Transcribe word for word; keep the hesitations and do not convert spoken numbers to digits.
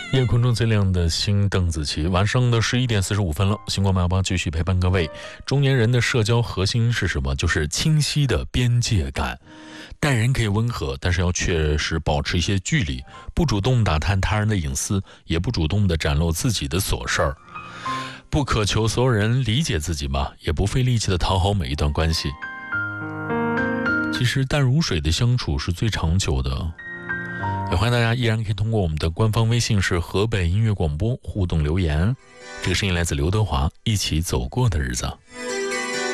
夜空中最亮的星，邓紫棋。晚上的十一点四十五分了，星光马八继续陪伴各位。中年人的社交核心是什么？就是清晰的边界感。待人可以温和，但是要确实保持一些距离，不主动打探他人的隐私，也不主动的展露自己的琐事儿。不渴求所有人理解自己嘛，也不费力气的讨好每一段关系。其实淡如水的相处是最长久的。也欢迎大家依然可以通过我们的官方微信是河北音乐广播互动留言。这个声音来自刘德华，一起走过的日子。